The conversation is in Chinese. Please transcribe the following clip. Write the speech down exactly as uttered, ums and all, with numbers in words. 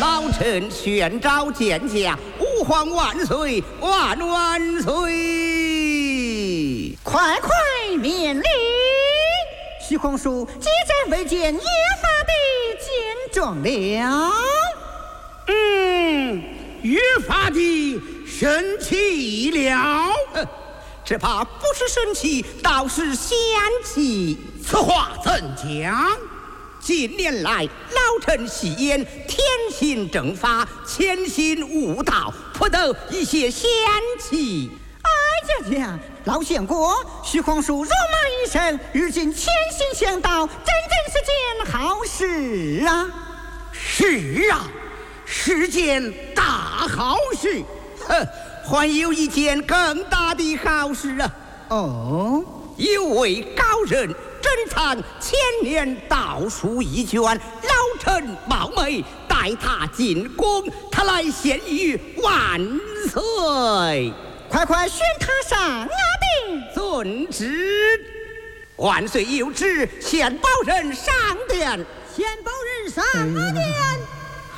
老臣宣召见驾，吾皇万岁，万万岁！ 快快免礼！徐皇叔接朕未见耶法的见状了。 嗯，约法的生气了， 呃只怕不是生气，倒是嫌弃。 此话怎讲？ 近年来，老臣戏言天行正法，潜心悟道，颇得一些嫌弃。 哎呀呀，老相国，徐皇叔戎马一生，如今潜心向道，真正是件好事啊！ 是啊，是件大好事。 哼，还有一件更大的好事啊！ 哦， 有位高人珍藏千年道书一卷，老臣冒昧带他进宫，他来献于万岁。 快快宣他上啊禀！ 遵旨。万岁有旨，献宝人上殿。 献宝人上啊殿。